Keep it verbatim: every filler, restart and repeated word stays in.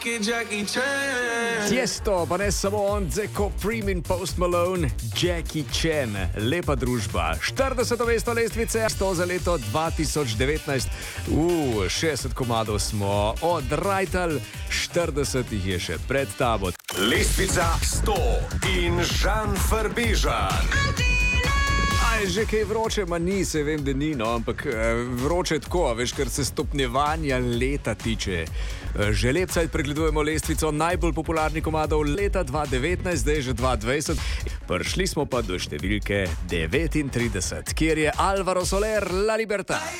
Tiesto, pa ne samo on, Zeko Prim in Post Malone, Jackie Chan, lepa družba. štirideseto mesto lestvice, sto za leto dva tisoč devetnajst. Uh, šestdeset komadov smo odrajtali, štirideset jih je še pred tabo. Lestvica sto in Žan Farbežan. Aj, že kaj vroče, ma ni, se vem, da ni, no, ampak vroče tako, veš, kar se stopnjevanja leta tiče. Že lep cajt pregledujemo lestvico najbolj popularnih komadov leta dva tisoč devetnajst, zdaj že dva tisoč dvajset. Prišli smo pa do številke devetintrideset, kjer je Alvaro Soler, La Libertad.